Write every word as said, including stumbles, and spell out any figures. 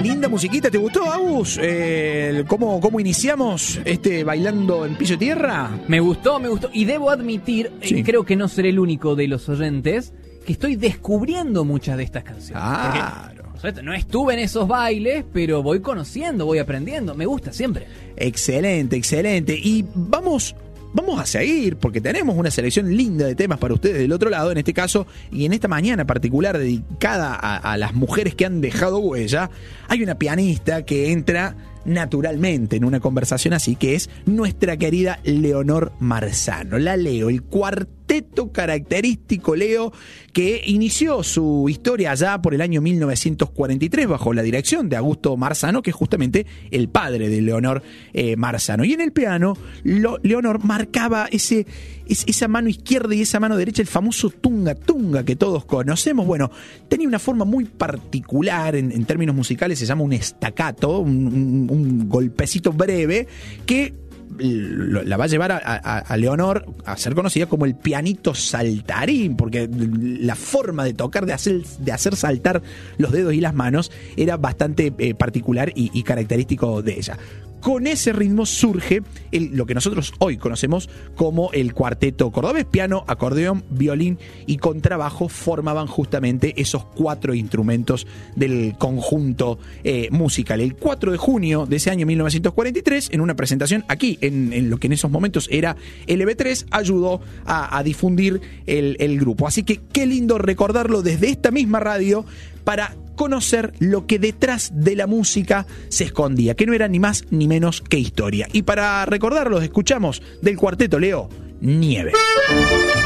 linda musiquita. ¿Te gustó, Agus? Eh, ¿cómo, ¿Cómo iniciamos este Bailando en Piso y Tierra? Me gustó, me gustó. Y debo admitir, Sí. eh, creo que no seré el único de los oyentes, que estoy descubriendo muchas de estas canciones. Claro. Porque, o sea, no estuve en esos bailes, pero voy conociendo, voy aprendiendo. Me gusta siempre. Excelente, excelente. Y vamos... Vamos a seguir, porque tenemos una selección linda de temas para ustedes del otro lado, en este caso, y en esta mañana particular dedicada a, a las mujeres que han dejado huella. Hay una pianista que entra naturalmente en una conversación así, que es nuestra querida Leonor Marzano. La Leo, el cuarteto característico Leo, que inició su historia allá por el año mil novecientos cuarenta y tres bajo la dirección de Augusto Marzano, que es justamente el padre de Leonor eh, Marzano. Y en el piano, lo, Leonor marcaba ese, es, esa mano izquierda y esa mano derecha, el famoso tunga tunga que todos conocemos. Bueno, tenía una forma muy particular en, en términos musicales, se llama un staccato, un, un, un golpecito breve que la va a llevar a, a, a Leonor a ser conocida como el pianito saltarín, porque la forma de tocar, de hacer, de hacer saltar los dedos y las manos era bastante eh, particular y, y característico de ella. Con ese ritmo surge el, lo que nosotros hoy conocemos como el cuarteto cordobés. Piano, acordeón, violín y contrabajo formaban justamente esos cuatro instrumentos del conjunto eh, musical. El cuatro de junio de ese año mil novecientos cuarenta y tres, en una presentación aquí en, en lo que en esos momentos era L B tres, ayudó a, a difundir el, el grupo. Así que qué lindo recordarlo desde esta misma radio para conocer lo que detrás de la música se escondía, que no era ni más ni menos que historia. Y para recordarlo, escuchamos del cuarteto Leo, Nieve.